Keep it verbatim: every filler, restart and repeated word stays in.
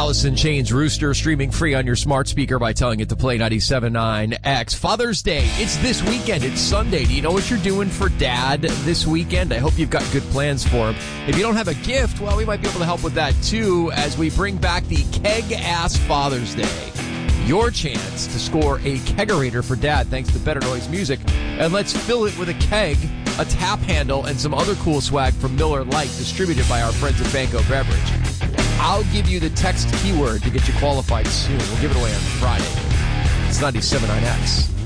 Alice in Chains, Rooster, streaming free on your smart speaker by telling it to play ninety-seven point nine X. Father's Day, it's this weekend. It's Sunday. Do you know what you're doing for Dad this weekend? I hope you've got good plans for him. If you don't have a gift, well, we might be able to help with that too as we bring back the Keg-Ass Father's Day. Your chance to score a kegerator for Dad thanks to Better Noise Music. And let's fill it with a keg, a tap handle, and some other cool swag from Miller Lite, distributed by our friends at Banco Beverage. I'll give you the text keyword to get you qualified soon. We'll give it away on Friday. It's ninety-seven point nine X.